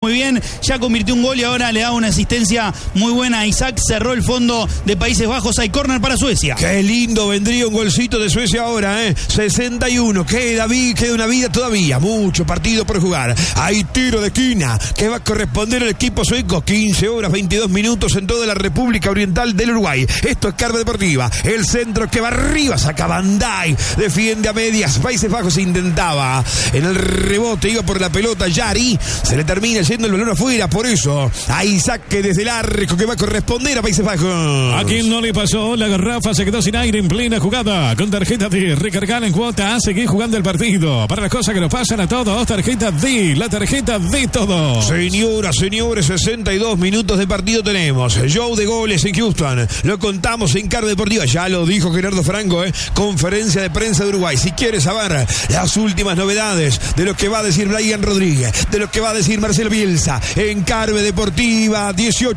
muy bien, ya convirtió un gol y ahora le da una asistencia muy buena a Isaac. Cerró el fondo de Países Bajos. Hay córner para Suecia. Qué lindo vendría un golcito de Suecia ahora, 61. Queda una vida todavía. Mucho partido por jugar. Hay tiro de esquina que va a corresponder al equipo sueco. 15 horas, 22 minutos en toda la República Oriental del Uruguay. Esto es Carve Deportiva. El centro que va arriba, saca Bandai. Defiende a medias. Países Bajos intentaba. En el rebote iba por la pelota Yari. Se le termina yendo el balón afuera. Por eso hay saque desde el arco que va a corresponder a Países Bajos. ¿A quién no le pasó? La garrafa se quedó sin aire en plena jugada. Con tarjeta D, recargar en cuota, seguir jugando el partido. Para las cosas que nos pasan a todos, tarjeta D, la tarjeta de todos. Señoras, señores, 62 minutos de partido tenemos. Show de goles en Houston. Lo contamos en Carve Deportiva. Ya lo dijo Gerardo Franco, Conferencia de prensa de Uruguay. Si quieres saber las últimas novedades de lo que va a decir Brian Rodríguez, de lo que va a decir Marcelo Bielsa, en Carve Deportiva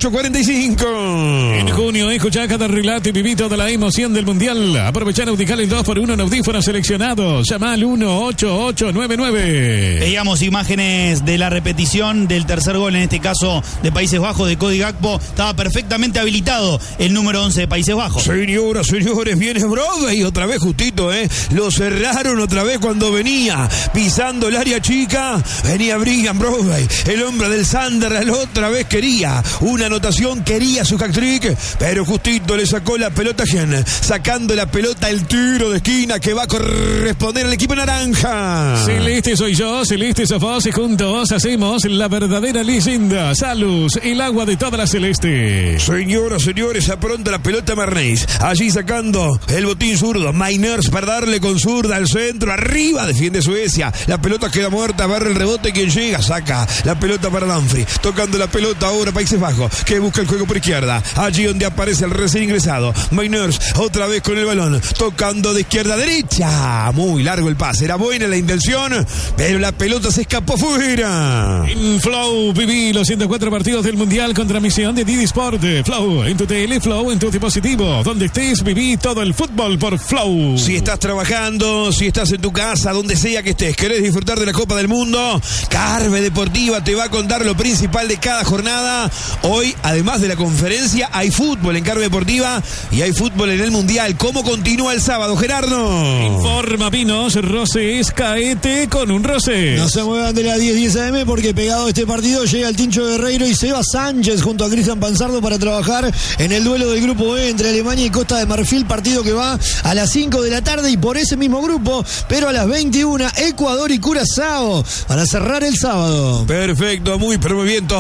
18:45. En junio, escuchá cada relato y viví toda la emoción del Mundial. Aprovechar Audical el 2x1 en audífonos seleccionados. Llama al 18899. Veíamos imágenes de la repetición del tercer gol, en este caso de Países Bajos, de Cody Gakpo. Estaba perfectamente habilitado el número 11 de Países Bajos. Señoras, señores, viene Broadway otra vez justito, Lo cerraron otra vez cuando venía pisando el área chica. Venía Brian Broadway, el hombre del Sunderland, otra vez quería una anotación, quería su hat-trick, pero justito le sacó la pelota Gen, sacando la pelota el tiro de esquina que va a corresponder al equipo naranja. Celeste soy yo, celeste sos vos, y juntos hacemos la verdadera leyenda. Salus, el agua de toda la celeste. Señoras, señores, apronta la pelota Marnés, allí sacando el botín zurdo, Mainers para darle con zurda al centro, arriba defiende Suecia, la pelota queda muerta, barra el rebote, quien llega, saca la pelota para Danfri, tocando la pelota ahora Países Bajos, que busca el juego por izquierda, allí donde aparece el recién ingresado, Mainers otra vez con el balón, tocando de izquierda a derecha, muy largo el pase, era buena la intención, pero la pelota se escapó fuera. En Flow viví los 104 partidos del Mundial con transmisión de Didi Sport. Flow en tu tele, Flow en tu dispositivo, donde estés, viví todo el fútbol por Flow. Si estás trabajando, si estás en tu casa, donde sea que estés, querés disfrutar de la Copa del Mundo, Carve Deportiva te va a contar lo principal de cada jornada. Hoy, además de la conferencia, hay fútbol en Carve Deportiva y hay fútbol en el Mundial. ¿Cómo continúa el sábado, Gerardo? Informa Pinos, roces, caete con un roce. No se muevan de la 10:10 AM porque pegado a este partido llega el Tincho Guerreiro y Seba Sánchez junto a Cristian Panzardo para trabajar en el duelo del grupo B entre Alemania y Costa de Marfil, partido que va a las 5 de la tarde y por ese mismo grupo, pero a las 21 Ecuador y Curazao para cerrar el sábado. Perfecto, pero muy bien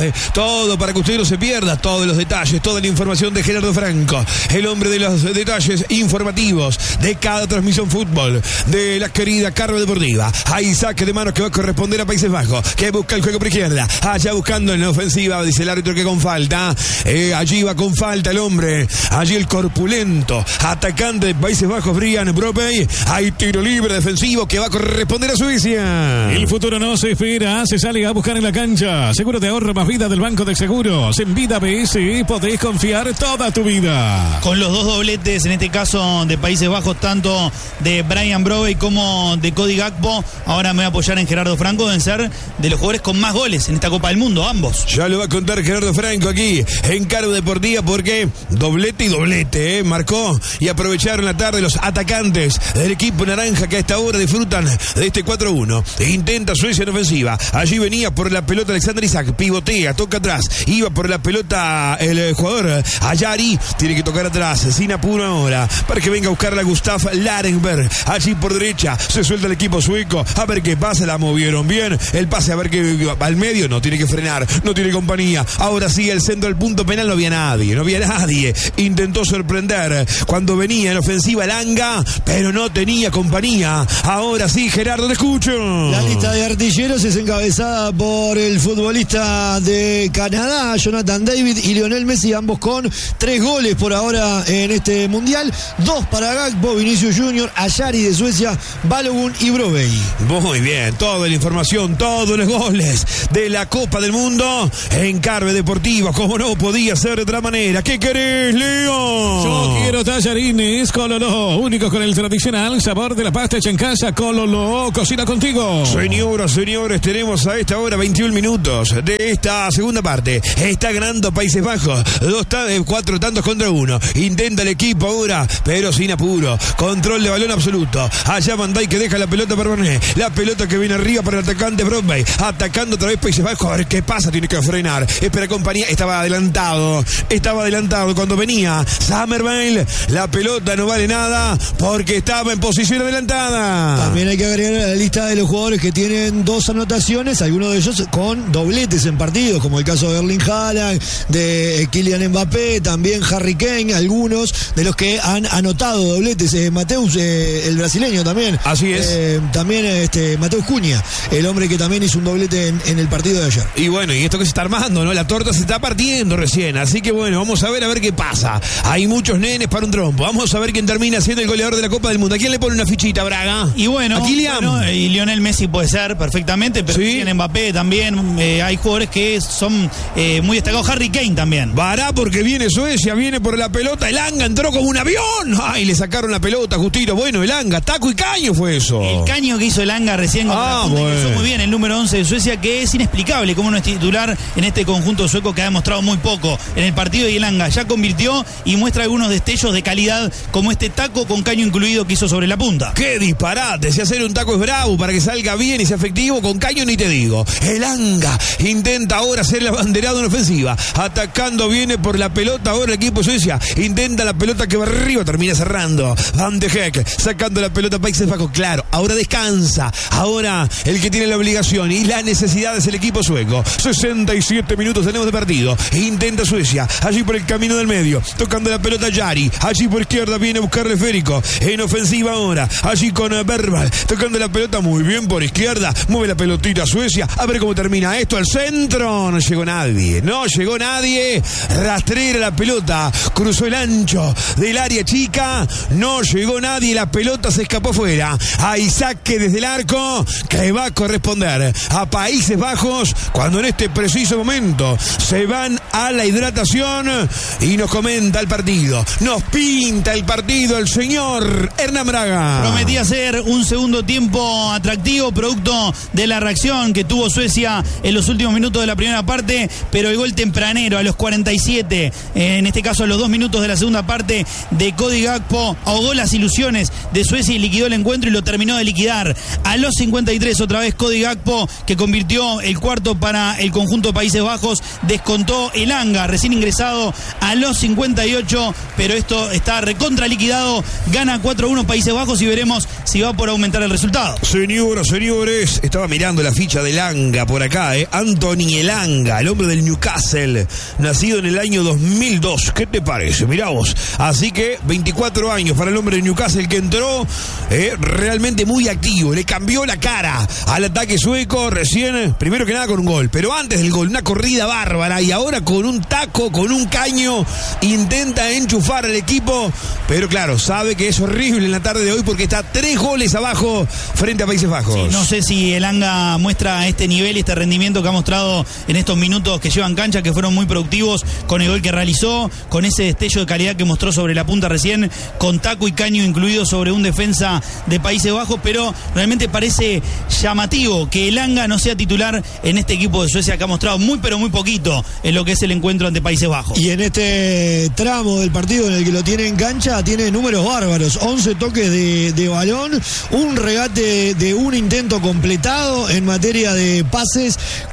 todo para que usted no se pierda todos los detalles, toda la información de Gerardo Franco, el hombre de los detalles informativos de cada transmisión fútbol de la querida Carve Deportiva. Hay saque de manos que va a corresponder a Países Bajos, que busca el juego por izquierda, allá buscando en la ofensiva, dice el árbitro que con falta, allí va con falta el hombre, allí el corpulento atacante de Países Bajos, Brian Broadway. Hay tiro libre defensivo que va a corresponder a Suecia. El futuro no se espera, se sale a buscar en la cancha. Seguro de ahorro más vida del Banco de Seguros. En Vida BS podés confiar toda tu vida. Con los dos dobletes, en este caso de Países Bajos, tanto de Brian Broadway como de Cody Gakpo, ahora me voy a apoyar en Gerardo Franco, deben ser de los jugadores con más goles en esta Copa del Mundo, ambos. Ya lo va a contar Gerardo Franco aquí en Carve Deportiva porque doblete y doblete, marcó y aprovecharon la tarde los atacantes del equipo naranja que a esta hora disfrutan de este 4-1. Intenta Suecia en ofensiva, allí venía por la pelota Alexander Isaac, pivotea, toca atrás, iba por la pelota el jugador Ayari, tiene que tocar atrás, sin apuro ahora, para que venga a buscar a Gustav Larenberg, allí por derecha, se suelta el equipo sueco, a ver qué pasa, la movieron bien, el pase a ver qué al medio, no tiene que frenar, no tiene compañía, ahora sí el centro del punto penal, no había nadie, intentó sorprender cuando venía en ofensiva Langa, pero no tenía compañía, ahora sí Gerardo, te escucho. La lista de artilleros es encabezada por el futbolista de Canadá, Jonathan David y Lionel Messi, ambos con 3 goles por ahora en este mundial, 2 para Gakpo, Vinicius Junior, Ayari de Suecia, Balogun y Broadway. Muy bien, toda la información, todos los goles de la Copa del Mundo en Carve Deportiva, como no podía ser de otra manera. ¿Qué querés, Leo? Yo quiero tallarines Cololó, únicos con el tradicional sabor de la pasta hecha en casa. Cololó, cocina contigo. Señoras, señores, tenemos a esta hora 21 21 minutos de esta segunda parte. Está ganando Países Bajos. 4 tantos contra 1. Intenta el equipo ahora, pero sin apuro. Control de balón absoluto. Allá Van Dijk que deja la pelota para Bernet. La pelota que viene arriba para el atacante Broadway. Atacando otra vez Países Bajos. A ver qué pasa. Tiene que frenar. Espera compañía. Estaba adelantado cuando venía Summerville. La pelota no vale nada porque estaba en posición adelantada. También hay que agregar a la lista de los jugadores que tienen 2 anotaciones, algunos de ellos con dobletes en partidos, como el caso de Erling Haaland, de Kylian Mbappé, también Harry Kane, algunos de los que han anotado dobletes. Mateus, el brasileño también. Así es. También Mateus Cunha, el hombre que también hizo un doblete en el partido de ayer. Y bueno, y esto que se está armando, ¿no? La torta se está partiendo recién, así que bueno, vamos a ver qué pasa. Hay muchos nenes para un trompo. Vamos a ver quién termina siendo el goleador de la Copa del Mundo. ¿A quién le pone una fichita, Braga? Y bueno, y Lionel Messi puede ser perfectamente, pero ¿sí? En Mbappé también. Hay jugadores que son muy destacados. Harry Kane también. Vará porque viene Suecia, viene por la pelota. Elanga entró como un avión. Ay, le sacaron la pelota, Justino. Bueno, Elanga, taco y caño fue eso. El caño que hizo Elanga recién contra la punta, bueno. Ingresó muy bien el número 11 de Suecia, que es inexplicable cómo no es titular en este conjunto sueco que ha demostrado muy poco en el partido, y Elanga ya convirtió y muestra algunos destellos de calidad, como este taco con caño incluido que hizo sobre la punta. ¡Qué disparate! Si hacer un taco es bravo para que salga bien y sea efectivo, con caño ni te digo. Elanga intenta ahora hacer la banderada en ofensiva. Atacando, viene por la pelota ahora el equipo de Suecia. Intenta la pelota que va arriba, termina cerrando. Van de Heck sacando la pelota a Países Bajos. Claro, ahora descansa. Ahora el que tiene la obligación y la necesidad es el equipo sueco. 67 minutos tenemos de partido. Intenta Suecia, allí por el camino del medio, tocando la pelota Yari. Allí por izquierda viene a buscarle Férico. En ofensiva ahora, allí con Verbal, tocando la pelota muy bien por izquierda. Mueve la pelotita Suecia. A ver cómo termina esto. Al centro. No llegó nadie. Rastrera la pelota. Cruzó el ancho del área chica. No llegó nadie. La pelota se escapó fuera. Hay saque desde el arco que va a corresponder a Países Bajos, cuando en este preciso momento se van a la hidratación y nos comenta el partido. Nos pinta el partido el señor Hernán Braga. Prometía ser un segundo tiempo atractivo, producto de la reacción que tuvo Suecia en los últimos minutos de la primera parte, pero el gol tempranero a los 47, en este caso a los 2 minutos de la segunda parte, de Cody Gakpo, ahogó las ilusiones de Suecia y liquidó el encuentro y lo terminó de liquidar. A los 53 otra vez Cody Gakpo, que convirtió el cuarto para el conjunto de Países Bajos. Descontó Elanga, recién ingresado, a los 58, pero esto está recontra liquidado. Gana 4-1 Países Bajos y veremos si va por aumentar el resultado. Señores, estaba mirando la ficha de Elanga por acá, Anthony Elanga, el hombre del Newcastle, nacido en el año 2002. ¿Qué te parece? Mirá vos. Así que 24 años para el hombre del Newcastle, que entró realmente muy activo. Le cambió la cara al ataque sueco recién, primero que nada con un gol, pero antes del gol una corrida bárbara, y ahora con un taco, con un caño, intenta enchufar al equipo, pero claro, sabe que es horrible en la tarde de hoy porque está 3 goles abajo frente a Países Bajos. Sí, no sé si Elanga muestra este nivel y este rendimiento que ha mostrado en estos minutos que llevan cancha, que fueron muy productivos con el gol que realizó, con ese destello de calidad que mostró sobre la punta recién, con taco y caño incluido sobre un defensa de Países Bajos, pero realmente parece llamativo que Elanga no sea titular en este equipo de Suecia, que ha mostrado muy pero muy poquito en lo que es el encuentro ante Países Bajos. Y en este tramo del partido en el que lo tiene en cancha, tiene números bárbaros: 11 toques de balón, un regate de un intento completado en materia de pases,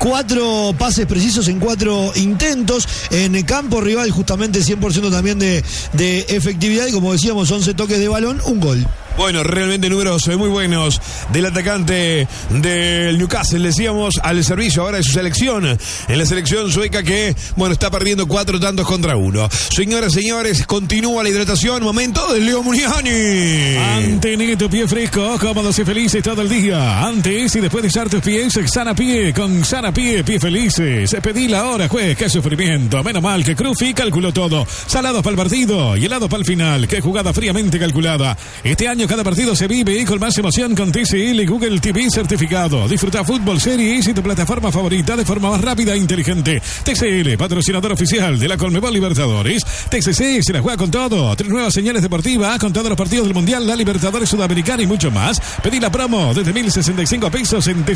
4 pases precisos en 4 intentos, en campo rival justamente 100% también de efectividad, y como decíamos, 11 toques de balón, un gol. Bueno, realmente números muy buenos del atacante del Newcastle, decíamos, al servicio ahora de su selección, en la selección sueca que, bueno, está perdiendo 4 tantos contra 1. Señoras, señores, continúa la hidratación, momento de Leo Muniani. Mantener pie fresco, cómodos y felices todo el día. Antes y después de usar tus pies, Sana Pie, con Sana Pie, pie felices. Pedí la hora, juez, qué sufrimiento. Menos mal que Crufi calculó todo. Salados para el partido y helados para el final. Qué jugada fríamente calculada. Este año años cada partido se vive con más emoción con TCL Google TV certificado. Disfruta fútbol, series y tu plataforma favorita de forma más rápida e inteligente. TCL, patrocinador oficial de la Conmebol Libertadores. TCC se la juega con todo. 3 nuevas señales deportivas con todos los partidos del Mundial, la Libertadores Sudamericana y mucho más. Pedí la promo desde 1.065 pesos en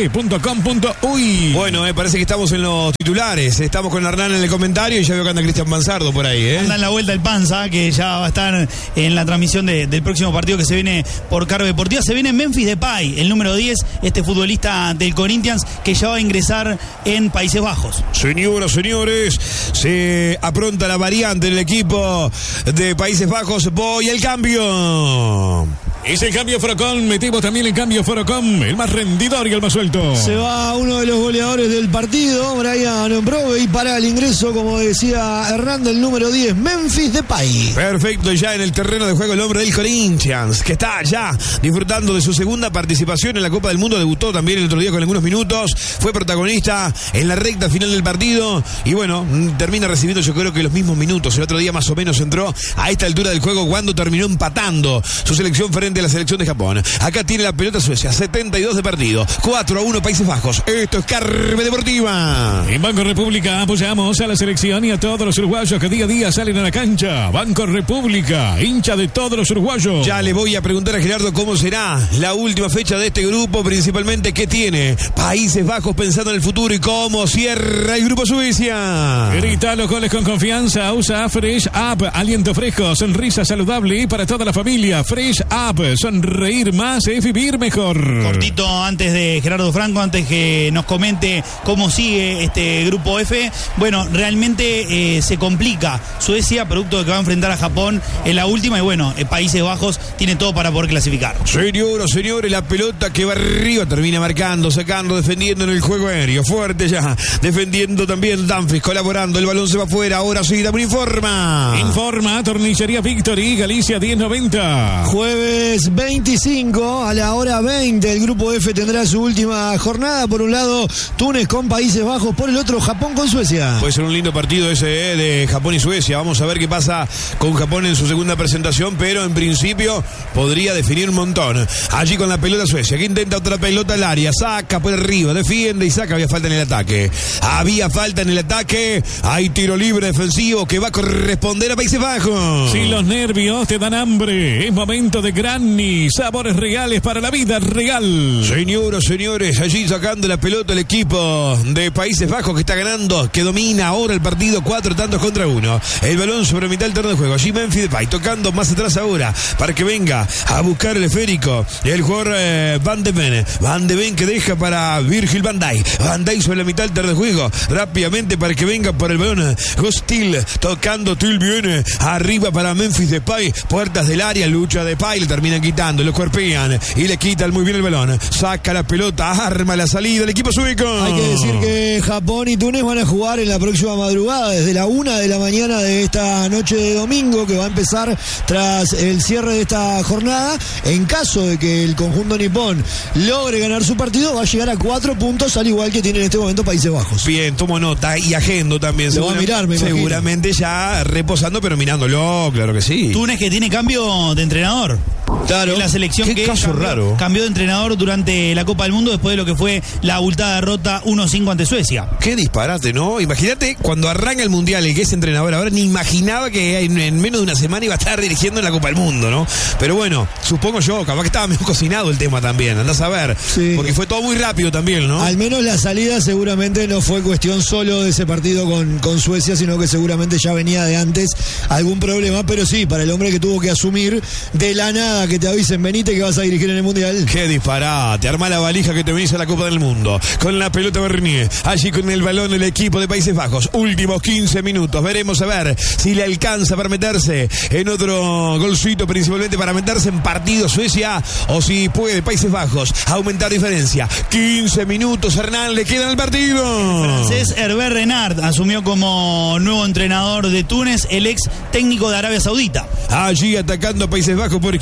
tcc.com.uy. Bueno, parece que estamos en los titulares. Estamos con Hernán en el comentario y ya veo que anda Cristian Panzardo por ahí, Anda en la vuelta el Panza, que ya va a estar en la transmisión del próximo partido que se viene por Carve Deportiva. Se viene Memphis Depay, el número 10, este futbolista del Corinthians que ya va a ingresar en Países Bajos. Señoras, señores, se apronta la variante en el equipo de Países Bajos. Voy al cambio. Es el cambio Forocom, metimos también el cambio Forocom, el más rendidor y el más suelto. Se va uno de los goleadores del partido, Brian Brogue, y para el ingreso, como decía Hernán, el número 10, Memphis Depay. Perfecto, ya en el terreno de juego el hombre del Corinthians, que está ya disfrutando de su segunda participación en la Copa del Mundo. Debutó también el otro día con algunos minutos, fue protagonista en la recta final del partido y bueno, termina recibiendo yo creo que los mismos minutos. El otro día más o menos entró a esta altura del juego cuando terminó empatando su selección frente a la selección de Japón. Acá tiene la pelota Suecia, 72 de partido, 4-1 Países Bajos. Esto es Carve Deportiva. En Banco República apoyamos a la selección y a todos los uruguayos que día a día salen a la cancha. Banco República, hincha de todos los uruguayos. Ya le voy a preguntar a Gerardo cómo será la última fecha de este grupo, principalmente qué tiene Países Bajos pensando en el futuro y cómo cierra el grupo Suecia. Grita los goles con confianza, usa Fresh Up, aliento fresco, sonrisa saludable para toda la familia. Fresh Up, sonreír más es vivir mejor. Cortito antes de Gerardo Franco, antes que nos comente cómo sigue este grupo F. Bueno, realmente se complica Suecia, producto de que va a enfrentar a Japón en la última y bueno, Países Bajos tiene todo para poder clasificar. Señoras, señores, la pelota que va arriba termina marcando, sacando, defendiendo en el juego aéreo. Fuerte ya, defendiendo también Danfis, colaborando, el balón se va afuera. Ahora sí, Dame informa. Tornillería Victory, Galicia 1090. Jueves 25 a la hora 20 el grupo F tendrá su última jornada. Por un lado Túnez con Países Bajos, por el otro Japón con Suecia. Puede ser un lindo partido ese de Japón y Suecia. Vamos a ver qué pasa con Japón en su segunda presentación, pero en principio podría definir un montón. Allí con la pelota Suecia, que intenta otra pelota al área, saca por arriba, defiende y saca. Había falta en el ataque. Hay tiro libre defensivo que va a corresponder a Países Bajos. Si los nervios te dan hambre, es momento de Granny, sabores reales para la vida real. Señoras, señores, allí sacando la pelota el equipo de Países Bajos que está ganando, que domina ahora el partido, 4-1. El balón sobre mitad del terreno de juego. Allí Memphis Depay tocando más atrás ahora para que venga a buscar el esférico. El jugador Van de Ven que deja para Virgil van Dijk. Van Dijk sobre la mitad del terreno de juego. Rápidamente para que venga por el balón. Hostil tocando, Til viene arriba para Memphis Depay. Puertas del área, lucha Depay, le terminan quitando, lo cuerpean y le quitan muy bien el balón. Saca la pelota, arma la salida el equipo sueco. Hay que decir que Japón y Túnez van a jugar en la próxima madrugada, desde la 1 de la mañana de esta noche de domingo, que va a empezar tras el cierre de esta jornada. En caso de que el conjunto nipón logre ganar su partido, va a llegar a 4 puntos, al igual que tiene en este momento Países Bajos. Bien, tomo nota y agendo también. Se va a mirar, me imagino. Seguramente ya reposando, pero mirándolo, claro que sí. Túnez que tiene cambio de entrenador. Claro. En la selección Qué que caso raro. cambió de entrenador durante la Copa del Mundo después de lo que fue la abultada derrota 1-5 ante Suecia. Qué disparate, ¿no? Imagínate cuando arranca el Mundial, el que es entrenador ahora, ni imaginaba que en menos de una semana iba a estar dirigiendo en la Copa del Mundo, ¿no? Pero bueno, supongo yo, capaz que estaba mejor cocinado el tema también, andás a ver. Sí. Porque fue todo muy rápido también, ¿no? Al menos la salida seguramente no fue cuestión solo de ese partido con Suecia, sino que seguramente ya venía de antes algún problema, pero sí, para el hombre que tuvo que asumir de la nada que te avisen, venite que vas a dirigir en el Mundial. Qué disparate, arma la valija que te venís a la Copa del Mundo. Con la pelota Bernier, allí con el balón el equipo de Países Bajos. Últimos 15 minutos, veremos a ver si le alcanza para meterse en otro golcito, principalmente para meterse en partido Suecia, o si puede Países Bajos aumentar diferencia. 15 minutos, Hernán, le queda el partido. Francés Hervé Renard asumió como nuevo entrenador de Túnez, el ex técnico de Arabia Saudita. Allí atacando a Países Bajos por izquierda,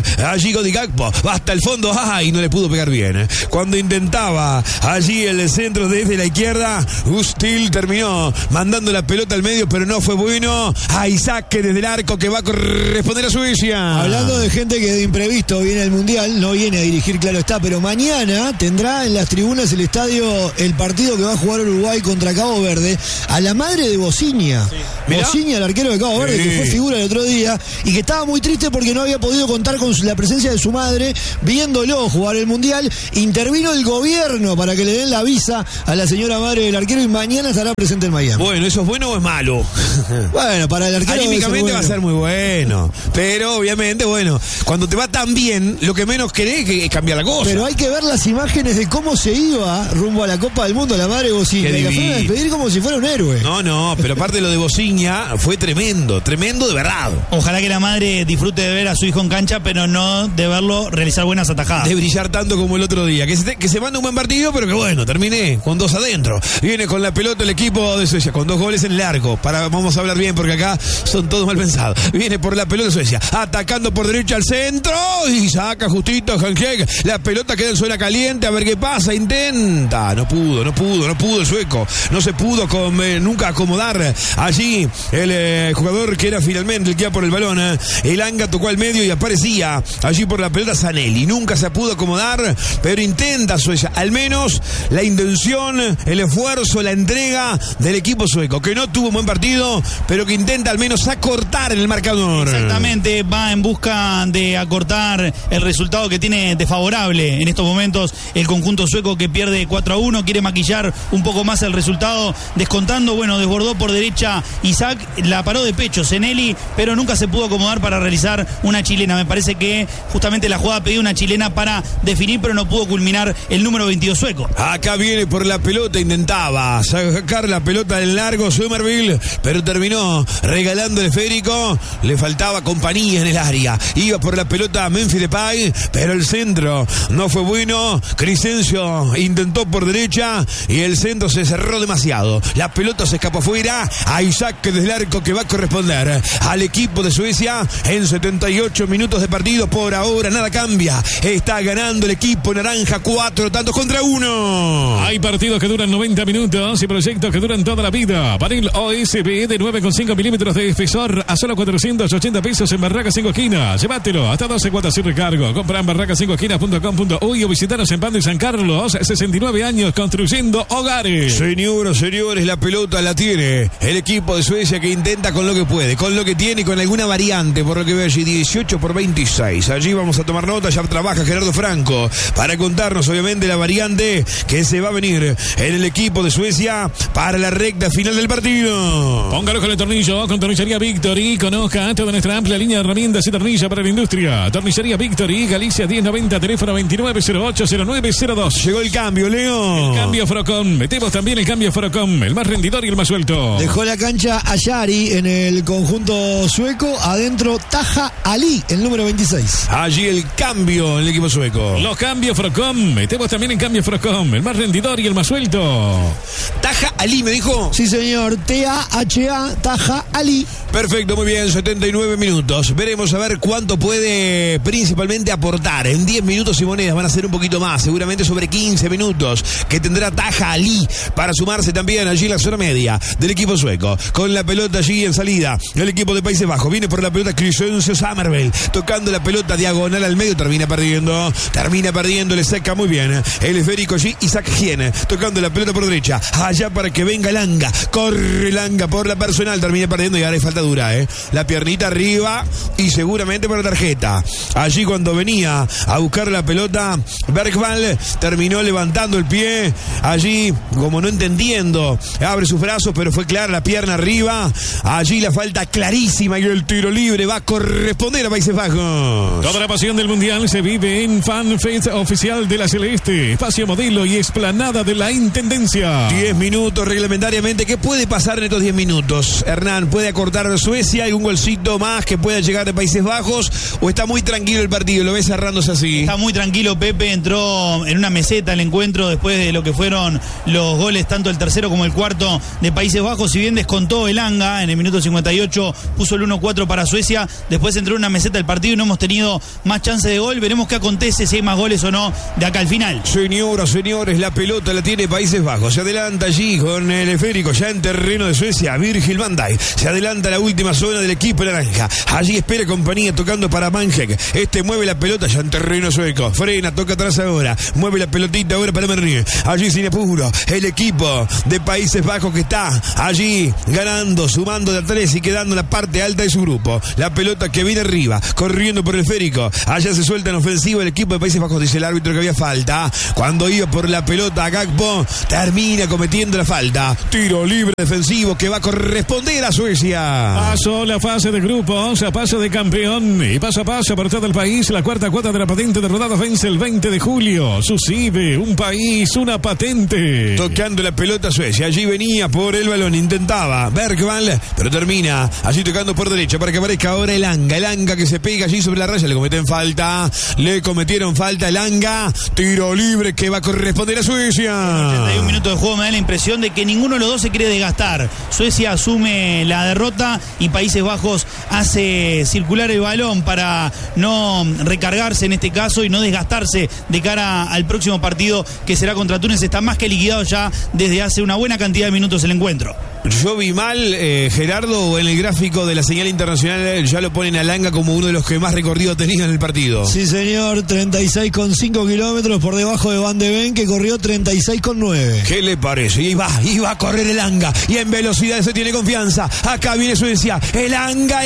allí Cody Gakpo, va hasta el fondo, y no le pudo pegar bien. Cuando intentaba allí el centro desde la izquierda, Gustil terminó mandando la pelota al medio, pero no fue bueno. Isaac desde el arco que va a corresponder a Suecia. Hablando de gente que de imprevisto viene al Mundial, no viene a dirigir, claro está, pero mañana tendrá en las tribunas el estadio el partido que va a jugar Uruguay contra Cabo Verde, a la madre de Bociña. Sí. Bociña, el arquero de Cabo Verde, que fue figura el otro día y que estaba muy triste porque no había podido contar con la presencia de su madre viéndolo jugar el Mundial. Intervino el gobierno para que le den la visa a la señora madre del arquero y mañana estará presente en Miami. Bueno, ¿eso es bueno o es malo? Bueno, para el arquero anímicamente va a ser muy bueno, pero obviamente, bueno, cuando te va tan bien, lo que menos querés es cambiar la cosa. Pero hay que ver las imágenes de cómo se iba rumbo a la Copa del Mundo la madre de Bociña. La fueron a despedir como si fuera un héroe. No, pero aparte lo de Bociña fue tremendo de verdad. Ojalá que la madre disfrute de ver a su hijo en cancha, pero no de verlo realizar buenas atajadas. De brillar tanto como el otro día. Que se manda un buen partido, pero que bueno, terminé con 2 adentro. Viene con la pelota el equipo de Suecia, con 2 goles en el arco. Vamos a hablar bien, porque acá son todos mal pensados. Viene por la pelota de Suecia, atacando por derecha al centro, y saca justito Hank. La pelota queda en zona caliente, a ver qué pasa, intenta. No pudo el sueco. No se pudo nunca acomodar allí el jugador que era finalmente el que iba por el balón. El Anga tocó al medio y aparecía allí por la pelota Zanelli. Nunca se pudo acomodar, pero intenta Suecia. Al menos la intención, el esfuerzo, la entrega del equipo sueco, que no tuvo un buen partido, pero que intenta al menos acortar en el marcador. Exactamente, va en busca de acortar el resultado que tiene desfavorable en estos momentos el conjunto sueco, que pierde 4-1, quiere maquillar un poco más el resultado, descontando, bueno, desbordó por derecha Isaac, la paró de pecho Zanelli, pero nunca se pudo acomodar para realizar una chilena. Me parece que justamente la jugada pedía una chilena para definir, pero no pudo culminar el número 22 sueco. Acá viene por la pelota, intentaba sacar la pelota del largo Somerville, pero terminó regalando el esférico. Le faltaba compañía en el área. Iba por la pelota Memphis Depay, pero el centro no fue bueno. Crescencio intentó por derecha y el centro se cerró demasiado. La pelota se escapó afuera. A Isaac desde el arco, que va a corresponder al equipo de Suecia en 78 minutos de partido. Por ahora nada cambia. Está ganando el equipo naranja 4-1. Hay partidos que duran 90 minutos y proyectos que duran toda la vida. Panel OSB de 9,5 milímetros de espesor a solo 480 pesos en Barracas 5 Esquinas. Llévatelo hasta 12 cuotas sin recargo. Compra en barracas5esquinas.com.uy o visitanos en Pan de San Carlos. 69 años construyendo hogares. Señores, la pelota la tiene el equipo de Suecia, que intenta con lo que puede, con lo que tiene y con alguna variante, por lo que veo allí 18-26. Allí vamos a tomar nota, ya trabaja Gerardo Franco para contarnos obviamente la variante que se va a venir en el equipo de Suecia para la recta final del partido. Póngalo con el tornillo, con Tornillería Victory. Conozca toda nuestra amplia línea de herramientas y tornillos para la industria. Tornillería Victory, Galicia 1090, teléfono 2908-0902. Llegó el cambio, Leo. El cambio Frocom. Metemos también el cambio Frocom, el más rendidor y el más suelto. Dejó la cancha Ayari en el conjunto sueco. Adentro Taha Ali, el número 26. Allí el cambio en el equipo sueco. Los cambios Frocom. Metemos también el cambio Frocom, el más rendidor y el más suelto. Taha Ali, me dijo. Sí, señor. T-A-H-A, Taha Ali. Perfecto, muy bien, 79 minutos. Veremos a ver cuánto puede principalmente aportar. En 10 minutos y monedas van a ser un poquito más, seguramente sobre 15 minutos, que tendrá Taha Ali para sumarse también allí en la zona media del equipo sueco. Con la pelota allí en salida, el equipo de Países Bajos viene por la pelota Crescencio Somerville, tocando la pelota diagonal al medio, termina perdiendo, le saca muy bien el esférico allí Isaac Hien, tocando la pelota por derecha, allá para que venga Langa, corre Langa por la personal, termina perdiendo y ahora hay falta dura, la piernita arriba y seguramente por la tarjeta. Allí cuando venía a buscar la pelota Bergvall terminó levantando el pie, allí como no entendiendo, abre sus brazos, pero fue clara la pierna arriba, allí la falta clarísima y el tiro libre va a corresponder a Países Bajos. Toda la pasión del Mundial se vive en FanFest oficial de la Celeste, espacio modelo y explanada de la Intendencia. 10 minutos reglamentariamente. ¿Qué puede pasar en estos 10 minutos? Hernán, ¿puede acortar Suecia? ¿Algún golcito más que pueda llegar de Países Bajos? ¿O está muy tranquilo el partido? ¿Lo ves cerrándose así? Está muy tranquilo, Pepe. Entró en una meseta el encuentro después de lo que fueron los goles, tanto el tercero como el cuarto de Países Bajos. Si bien descontó el Anga en el minuto 58, puso el 1-4 para Suecia. Después entró en una meseta el partido y no hemos tenido más chance de gol. Veremos qué acontece, si hay más goles o no de acá al final. Señoras, señores, la pelota la tiene Países Bajos. Se adelanta allí con el esférico, ya en terreno de Suecia, Virgil van Dijk. Se adelanta la última zona del equipo naranja. Allí espera compañía tocando para Manjek. Mueve la pelota ya en terreno sueco. Frena, toca atrás ahora. Mueve la pelotita ahora para Mernier. Allí sin apuro. El equipo de Países Bajos que está allí ganando, sumando de a 3 y quedando en la parte alta de su grupo. La pelota que viene arriba, corriendo por el esférico. Allá se suelta en ofensiva el equipo de Países Bajos. Dice el árbitro que había falta. Cuando iba por la pelota, Gakpo termina cometiendo la falta. Tiro libre defensivo que va a corresponder a Suecia. Pasó la fase de grupos, a paso de campeón y paso a paso por todo el país. La cuarta cuota de la patente de rodados vence el 20 de julio. Susive, un país, una patente. Tocando la pelota Suecia. Allí venía por el balón. Intentaba Bergvall, pero termina allí tocando por derecha para que aparezca ahora el Anga que se pega allí sobre la raya. Le cometieron falta el Anga. Tiro libre que va a corresponder a Suecia. 81 minutos de juego. Me da la impresión de que ninguno de los dos se quiere desgastar. Suecia asume la derrota y Países Bajos hace circular el balón para no recargarse en este caso y no desgastarse de cara al próximo partido que será contra Túnez. Está más que liquidado ya desde hace una buena cantidad de minutos el encuentro. Yo vi mal, Gerardo, en el gráfico de la señal internacional ya lo ponen a Langa como uno de los que más recorrido ha tenido en el partido. Sí, señor, 36,5 kilómetros por debajo de Van de Ven, que corrió 36,9. ¿Qué le parece? Iba a correr el Langa y en velocidad se tiene confianza. Acá viene Suecia, el Langa,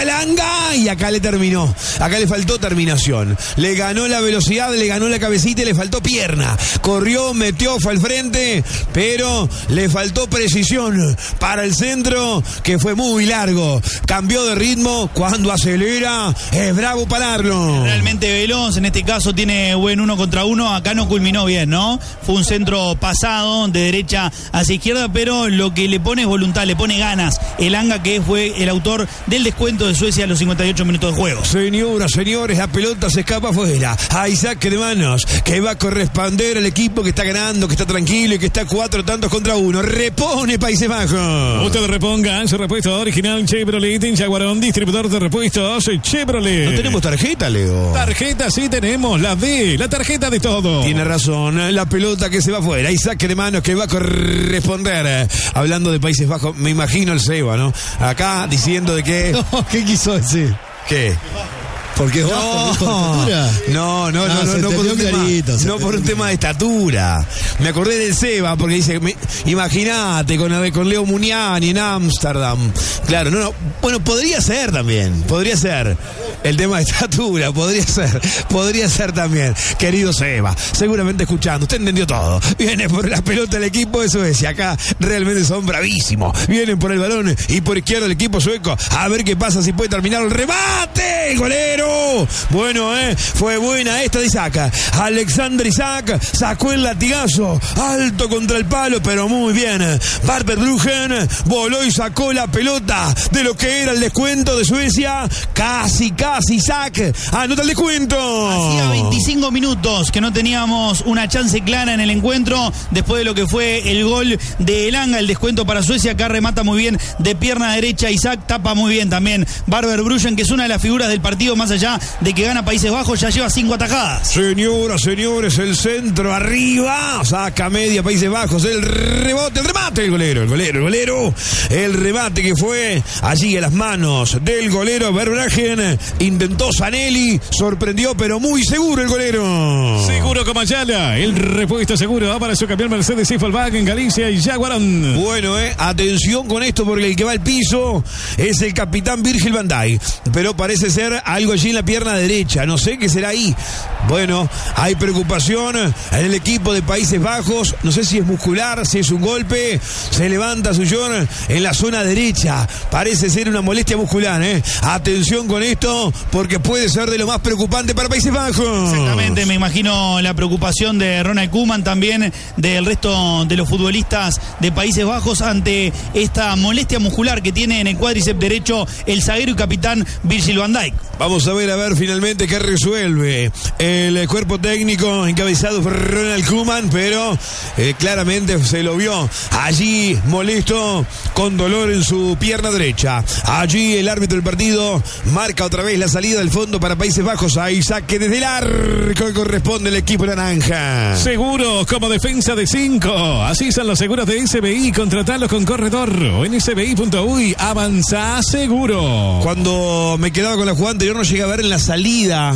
y acá le terminó. Acá le faltó terminación. Le ganó la velocidad, le ganó la cabecita y le faltó pierna. Corrió, metió, fue al frente, pero le faltó precisión para el centro, que fue muy largo. Cambió de ritmo, cuando acelera es bravo pararlo. Realmente veloz, en este caso tiene buen 1 contra 1. Acá no culminó bien, ¿no? Fue un centro pasado de derecha hacia izquierda, pero lo que le pone es voluntad, le pone ganas el Anga, que fue el autor del descuento de Suecia a los 58 minutos de juego. Señoras, señores, la pelota se escapa afuera. Hay saque de manos que va a corresponder al equipo que está ganando, que está tranquilo y que está 4 tantos contra 1. Repone Países Bajos. Usted reponga su repuesto original Chevrolet en Jaguarón, distribuidor de repuestos Chevrolet. ¿No tenemos tarjeta, Leo? Tarjeta sí tenemos, la tarjeta de todo. Tiene razón, la pelota que se va afuera. Hay saque de manos que va a corresponder. Hablando de Países Bajos, me imagino el Seba, ¿no? Acá diciendo de que... No, ¿qué quiso decir? ¿Qué? Porque es bajo, estatura. No, por un tema de estatura. Me acordé del Seba porque dice, imagínate con Leo Muniani en Ámsterdam. Claro, bueno, podría ser también, podría ser. El tema de estatura, podría ser también. Querido Seba, seguramente escuchando, usted entendió todo. Viene por la pelota el equipo de Suecia, acá realmente son bravísimos. Vienen por el balón y por izquierda el equipo sueco. A ver qué pasa, si puede terminar el remate. El golero. Bueno, fue buena esta de Isaac. Alexander Isaac sacó el latigazo alto contra el palo, pero muy bien. Barber Bruggen voló y sacó la pelota de lo que era el descuento de Suecia. Casi Isaac anota el descuento. Hacía 25 minutos que no teníamos una chance clara en el encuentro después de lo que fue el gol de Elanga, el descuento para Suecia. Acá remata muy bien de pierna derecha Isaac, tapa muy bien también Barber Bruggen, que es una de las figuras del partido, más allá de que gana Países Bajos, ya lleva 5 atajadas. Señoras, señores, el centro arriba, saca media Países Bajos, el rebote, el remate, el golero, el remate que fue allí a las manos del golero Verbragen. Intentó Zanelli, sorprendió, pero muy seguro el golero. Seguro como Ayala, el repuesto seguro va para su campeón Mercedes en Galicia y Jaguarón. Bueno, atención con esto, porque el que va al piso es el capitán Virgil van Dijk, pero parece ser algo allí en la pierna derecha, no sé qué será ahí. Bueno, hay preocupación en el equipo de Países Bajos, no sé si es muscular, si es un golpe. Se levanta Sullón en la zona derecha, parece ser una molestia muscular, Atención con esto, porque puede ser de lo más preocupante para Países Bajos. Exactamente, me imagino la preocupación de Ronald Koeman, también del resto de los futbolistas de Países Bajos ante esta molestia muscular que tiene en el cuádriceps derecho el zaguero y capitán Virgil van Dijk. Vamos a ver ver finalmente qué resuelve el cuerpo técnico encabezado por Ronald Koeman, pero claramente se lo vio allí molesto, con dolor en su pierna derecha. Allí el árbitro del partido marca otra vez la salida del fondo para Países Bajos. Ahí saque desde el arco que corresponde al equipo naranja. Seguro como defensa de 5. Así son los seguros de SBI. Contratalos con corredor o en sbi.uy. Avanza seguro. Cuando me quedaba con la jugada anterior no llegué a ver en la salida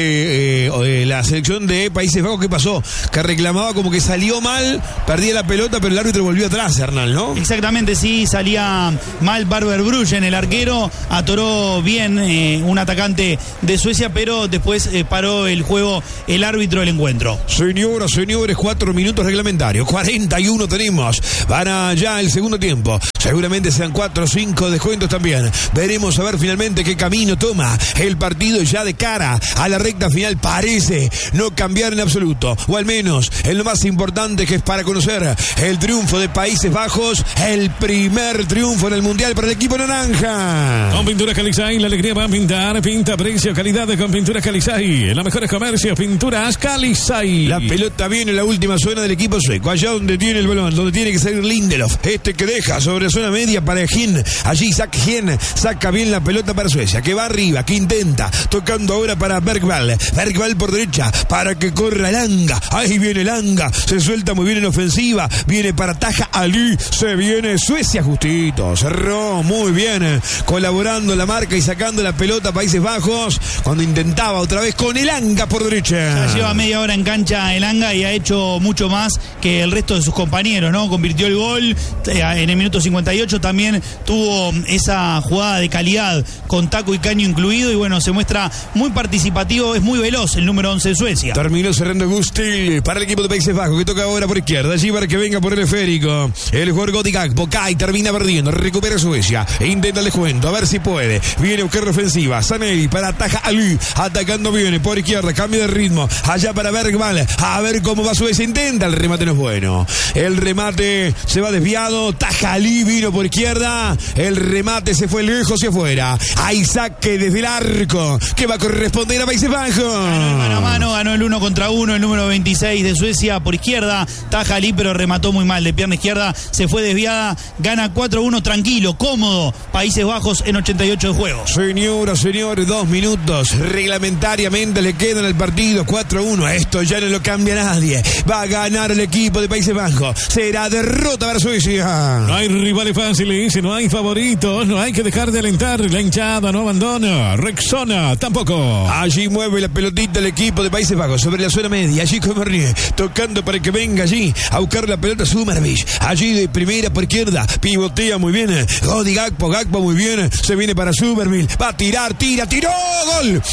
de la selección de Países Bajos qué pasó. Que reclamaba como que salió mal, perdía la pelota, pero el árbitro volvió atrás, Hernán, ¿no? Exactamente, sí, salía mal Barber Bruggen, el arquero, atoró bien un atacante de Suecia, pero después paró el juego el árbitro del encuentro. Señoras, señores, 4 minutos reglamentarios, 41 tenemos para ya el segundo tiempo. Seguramente sean 4 o 5 descuentos también. Veremos a ver finalmente qué camino toma el partido ya de cara a la recta final. Parece no cambiar en absoluto, o al menos en lo más importante, que es para conocer el triunfo de Países Bajos, el primer triunfo en el Mundial para el equipo naranja. Con Pinturas Calizay, la alegría va a pintar. Pinta, precio, calidad con Pinturas Calizay. En los mejores comercios, Pinturas Calizay. La pelota viene en la última zona del equipo sueco, allá donde tiene el balón, donde tiene que salir Lindelof, que deja sobre zona media para Hien. Allí Isaac Hien saca bien la pelota para Suecia, que va arriba, que intenta, tocando ahora para Bergvall por derecha, para que corra Elanga. Ahí viene Elanga, se suelta muy bien en ofensiva, viene para Taha Ali, se viene Suecia justito, cerró muy bien, colaborando la marca y sacando la pelota a Países Bajos, cuando intentaba otra vez con Elanga por derecha. Ya lleva media hora en cancha Elanga y ha hecho mucho más que el resto de sus compañeros, ¿no? Convirtió el gol en el minuto 58, también tuvo esa jugada de calidad con taco y caño incluido, y bueno, se muestra muy participativo, es muy veloz el número 11 de Suecia. Terminó cerrando Gusti para el equipo de Países Bajos, que toca ahora por izquierda, allí para que venga por el esférico el jugador Cody Gakpo, cae, termina perdiendo, recupera Suecia, intenta el descuento, a ver si puede, viene a buscar la ofensiva, Saneli para Taha Ali, atacando viene por izquierda, cambio de ritmo, allá para Bergvall, a ver cómo va Suecia, intenta, el remate no es bueno, el remate se va desviado, Taha Ali vino por izquierda, el remate se fue lejos y afuera, hay saque desde el arco, que va a corresponder a Países Bajos. Ganó el mano a mano, ganó el 1 contra 1, el número 26 de Suecia por izquierda, Taha Ali, pero remató muy mal de pierna izquierda, se fue desviada, gana 4-1 tranquilo, cómodo, Países Bajos en 88 de juego. Señoras, señores, 2 minutos reglamentariamente le quedan al partido, 4-1, esto ya no lo cambia nadie, va a ganar el equipo de Países Bajos, será derrota para Suecia. No hay rivales fáciles, no hay favoritos, no hay que dejar de alentar, la hinchada no abandona, Rexona tampoco. Allí mueve la pelotita el equipo de Países Bajos sobre la zona media, allí con Mernier, tocando para que venga allí a buscar la pelota Summervich, allí de primera por izquierda, pivotea muy bien, Cody Gakpo muy bien, se viene para Summerville, va a tirar, tiró, gol,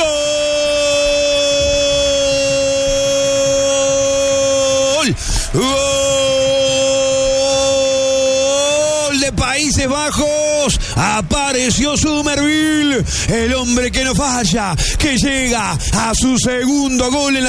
gol de Países Bajos, apareció Summerville, el hombre que no falla, que llega a su segundo gol en la